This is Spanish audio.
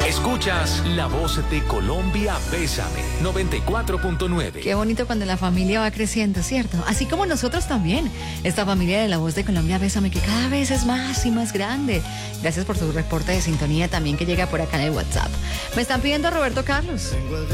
Escuchas La Voz de Colombia, Bésame, 94.9. Qué bonito cuando la familia va creciendo, ¿cierto? Así como nosotros también. Esta familia de La Voz de Colombia, Bésame, que cada vez es más y más grande. Gracias por su reporte de sintonía también que llega por acá en el WhatsApp. Me están pidiendo a Roberto Carlos.